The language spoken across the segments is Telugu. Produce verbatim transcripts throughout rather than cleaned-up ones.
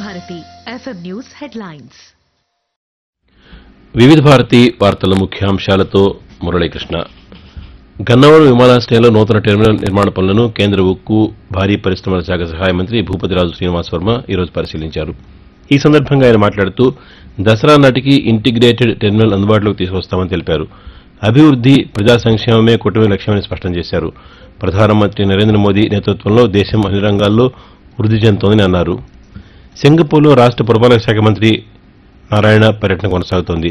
Bharati FM news headlines. వివిధ భారతి వార్తల ముఖ్యాంశాలతో మురళీకృష్ణ. గన్నవరం విమానాశ్రయంలో నూతన టెర్మినల్ నిర్మాణ పనులను కేంద్ర ఉక్కు భారీ పరిశ్రమల శాఖ సహాయ మంత్రి భూపతిరాజు శ్రీనివాస్ వర్మ ఈరోజు పరిశీలించారు. ఈ సందర్భంగా ఆయన మాట్లాడుతూ దసరా నాటికి ఇంటిగ్రేటెడ్ టెర్మినల్ అందుబాటులోకి తీసుకొస్తామని తెలిపారు. అభివృద్ది, ప్రజా సంక్షేమమే కూటమి లక్ష్యమని స్పష్టం చేశారు. ప్రధానమంత్రి నరేంద్ర మోదీ నేతృత్వంలో దేశం అన్ని రంగాల్లో వృద్ధి చెందుతోందని అన్నారు. సింగపూర్లో రాష్ట పురపాలక శాఖ మంత్రి నారాయణ పర్యటన కొనసాగుతోంది.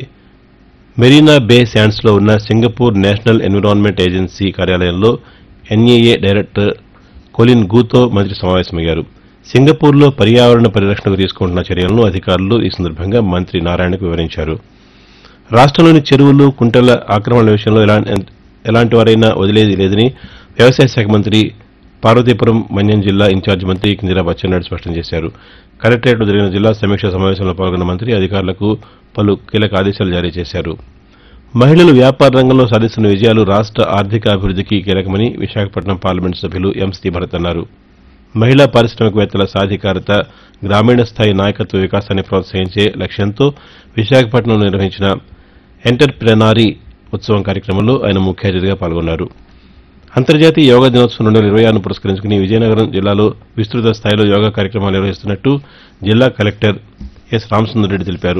మెరీనా బే శాండ్స్లో ఉన్న సింగపూర్ నేషనల్ ఎన్విరాన్మెంట్ ఏజెన్సీ కార్యాలయంలో ఎన్ఏఏ డైరెక్టర్ కొలిన్ గూతో మంత్రి సమావేశమయ్యారు. సింగపూర్లో పర్యావరణ పరిరక్షణకు తీసుకుంటున్న చర్యలను అధికారులు ఈ సందర్భంగా మంత్రి నారాయణకు వివరించారు. రాష్టంలోని చెరువులు, కుంటల ఆక్రమణల విషయంలో ఎలాంటి వారైనా వదిలేది లేదని వ్యవసాయ శాఖ మంత్రి పార్వతీపురం మన్యం జిల్లా ఇన్ఛార్జి మంత్రి కింజరాపు అచ్చెన్నాయుడు స్పష్టం చేశారు. కలెక్టరేట్లో జరిగిన జిల్లా సమీక్షా సమావేశంలో పాల్గొన్న మంత్రి అధికారులకు పలు కీలక ఆదేశాలు జారీ చేశారు. మహిళలు వ్యాపార రంగంలో సాధిస్తున్న విజయాలు రాష్ట ఆర్థికాభివృద్దికి కీలకమని విశాఖపట్నం పార్లమెంటు సభ్యులు ఎం శ్రీభరత్ అన్నారు. మహిళా పారిశ్రామికవేత్తల సాధికారత, గ్రామీణ స్థాయి నాయకత్వ వికాసాన్ని ప్రోత్సహించే లక్ష్యంతో విశాఖపట్నంలో నిర్వహించిన ఎంటర్ప్రెనారీ ఉత్సవం కార్యక్రమంలో ఆయన ముఖ్య అతిథిగా పాల్గొన్నారు. అంతర్జాతీయ యోగా దినోత్సవం రెండు వేల ఇరవై ఆరును పురస్కరించుకుని విజయనగరం జిల్లాలో విస్తృత స్థాయిలో యోగా కార్యక్రమాలు నిర్వహిస్తున్నట్టు జిల్లా కలెక్టర్ ఎస్ రామసుందర్రెడ్డి తెలిపారు.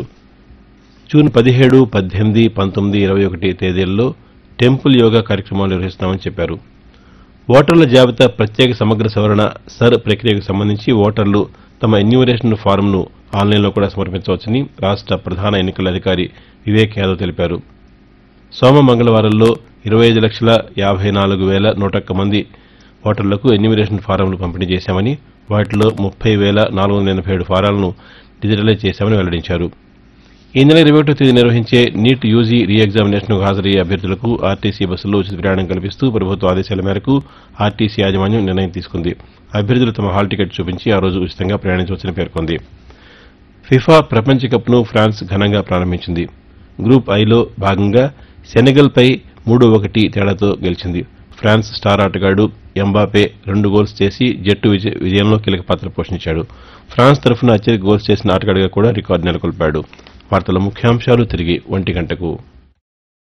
జూన్ పదిహేడు, పద్దెనిమిది, పంతొమ్మిది, ఇరవై ఒకటి తేదీల్లో టెంపుల్ యోగా కార్యక్రమాలు నిర్వహిస్తున్నామని చెప్పారు. ఓటర్ల జాబితా ప్రత్యేక సమగ్ర సవరణ సర్ ప్రక్రియకు సంబంధించి ఓటర్లు తమ ఎన్యూమరేషన్ ఫారంను ఆన్లైన్లో కూడా సమర్పించవచ్చని రాష్ట ప్రధాన ఎన్నికల అధికారి వివేక్ యాదవ్ తెలిపారు. సోమ మంగళవారంలో ఇరవై ఐదు లక్షల యాభై నాలుగు వేల నూట ఒక్క మంది ఓటర్లకు ఎన్యూమరేషన్ ఫారంలు పంపిణీ చేశామని, వాటిలో ముప్పై వేల నాలుగు వందల ఎనభై ఏడు ఫారాలను డిజిటలైజ్ చేశామని వెల్లడించారు. ఈ నెల ఇరవై ఒకటో తేదీ నిర్వహించే నీట్ యూజీ రీ ఎగ్జామినేషన్కు హాజరయ్యే అభ్యర్థులకు ఆర్టీసీ బస్సుల్లో ఉచిత ప్రయాణం కల్పిస్తూ ప్రభుత్వ ఆదేశాల మేరకు ఆర్టీసీ యాజమాన్యం నిర్ణయం తీసుకుంది. అభ్యర్థులు తమ హాల్ టికెట్ చూపించి ఆ రోజు ఉచితంగా ప్రయాణించవచ్చని పేర్కొంది. ఫిఫా ప్రపంచ కప్ను ఫ్రాన్స్ ఘనంగా ప్రారంభించింది. గ్రూప్ ఐలో భాగంగా సెనెగల్పై మూడు ఒకటి తేడాతో గెలిచింది. ఫ్రాన్స్ స్టార్ ఆటగాడు ఎంబాపే రెండు గోల్స్ చేసి జట్టు విజయంలో కీలక పాత్ర పోషించాడు. ఫ్రాన్స్ తరఫున అత్యధిక గోల్స్ చేసిన ఆటగాడిగా కూడా రికార్డు నెలకొల్పాడు. వార్తల ముఖ్యాంశాలు తిరిగి ఒంటి గంటకు.